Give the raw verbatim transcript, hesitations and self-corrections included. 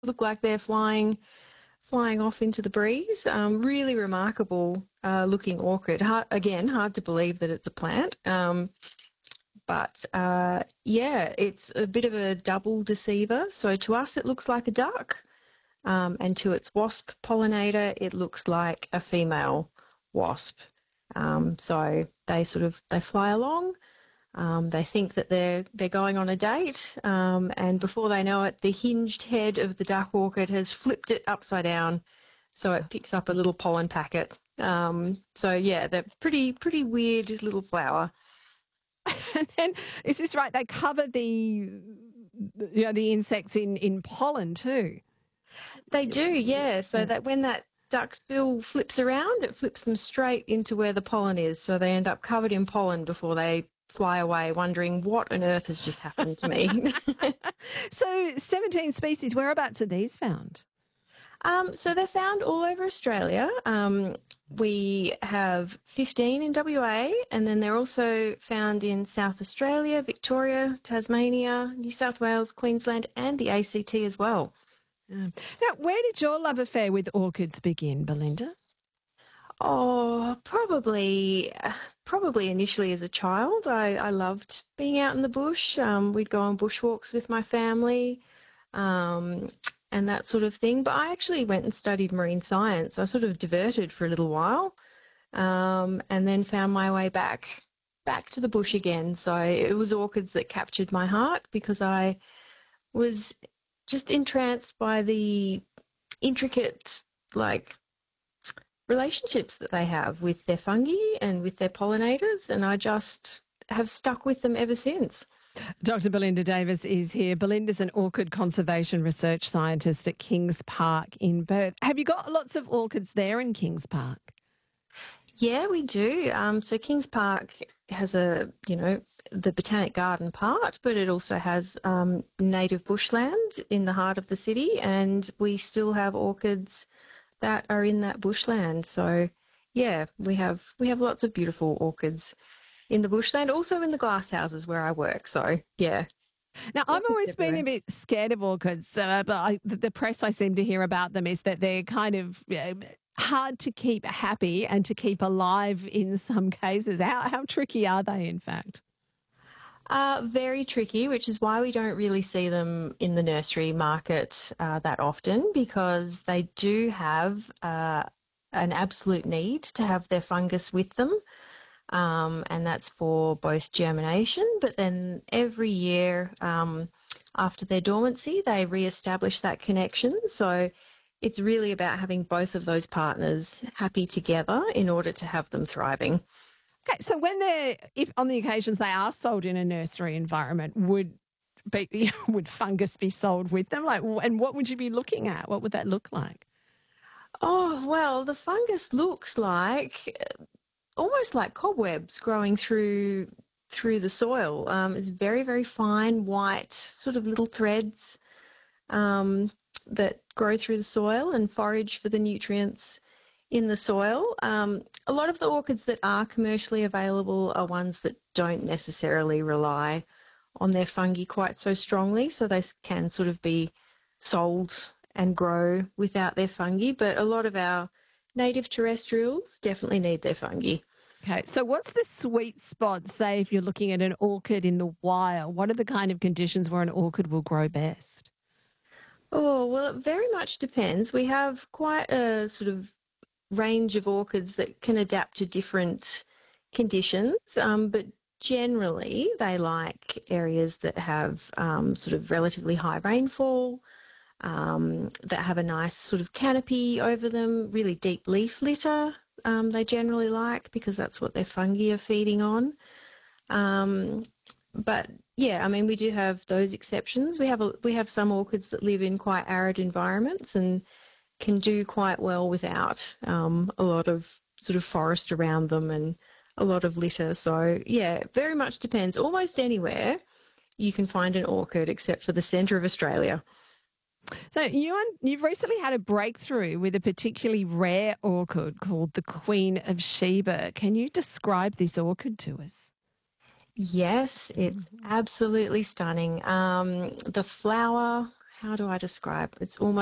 look like they're flying flying off into the breeze. Um, really remarkable uh, looking orchid. Hard, again, hard to believe that it's a plant. Um, but uh, yeah, it's a bit of a double deceiver. So to us, it looks like a duck. Um, and to its wasp pollinator, it looks like a female wasp. Um, so they sort of, they fly along. Um, they think that they're they're going on a date, um, and before they know it, the hinged head of the duck orchid has flipped it upside down, so it picks up a little pollen packet. Um, so yeah, they're pretty pretty weird little flower. And then, is this right? They cover the, you know, the insects in, in pollen too. They do, yeah. So that when that duck's bill flips around, it flips them straight into where the pollen is. So they end up covered in pollen before they fly away, wondering what on earth has just happened to me. So seventeen species, whereabouts are these found? Um, so they're found all over Australia. Um, we have fifteen in W A, and then they're also found in South Australia, Victoria, Tasmania, New South Wales, Queensland, and the A C T as well. Now, where did your love affair with orchids begin, Belinda? Oh, probably, probably initially as a child. I, I loved being out in the bush. Um, we'd go on bushwalks with my family, um, and that sort of thing. But I actually went and studied marine science. I sort of diverted for a little while, um, and then found my way back, back to the bush again. So it was orchids that captured my heart because I was just entranced by the intricate, like, relationships that they have with their fungi and with their pollinators, and I just have stuck with them ever since. Doctor Belinda Davis is here. Belinda's an orchid conservation research scientist at Kings Park in Perth. Have you got lots of orchids there in Kings Park? Yeah, we do. Um, so Kings Park has a, you know, the Botanic Garden part, but it also has um, native bushland in the heart of the city, and we still have orchids that are in that bushland. So yeah, we have we have lots of beautiful orchids in the bushland, also in the glass houses where I work. So yeah. Now, I've always been a bit scared of orchids, uh, but I, the press I seem to hear about them is that they're kind of uh, hard to keep happy and to keep alive in some cases. How, how tricky are they, in fact? Uh, very tricky, which is why we don't really see them in the nursery market uh, that often, because they do have uh, an absolute need to have their fungus with them. Um, and that's for both germination, but then every year um, after their dormancy, they re-establish that connection. So it's really about having both of those partners happy together in order to have them thriving. Okay, so when they're, if on the occasions they are sold in a nursery environment, would be, would fungus be sold with them? Like, and what would you be looking at? What would that look like? Oh, well, the fungus looks like almost like cobwebs growing through through the soil. Um, it's very, very fine, white, sort of little threads um, that grow through the soil and forage for the nutrients in the soil. Um, a lot of the orchids that are commercially available are ones that don't necessarily rely on their fungi quite so strongly, so they can sort of be sold and grow without their fungi, but a lot of our native terrestrials definitely need their fungi. Okay, so what's the sweet spot, say, if you're looking at an orchid in the wild? What are the kind of conditions where an orchid will grow best? Oh, well, it very much depends. We have quite a sort of range of orchids that can adapt to different conditions, um, but generally they like areas that have um, sort of relatively high rainfall, um, that have a nice sort of canopy over them, really deep leaf litter um, they generally like because that's what their fungi are feeding on. Um, but yeah, I mean, we do have those exceptions. We have a, we have some orchids that live in quite arid environments and can do quite well without um, a lot of sort of forest around them and a lot of litter. So yeah, it very much depends. Almost anywhere you can find an orchid except for the centre of Australia. So you, you've recently had a breakthrough with a particularly rare orchid called the Queen of Sheba. Can you describe this orchid to us? Yes, it's absolutely stunning. Um, the flower how do I describe? It's almost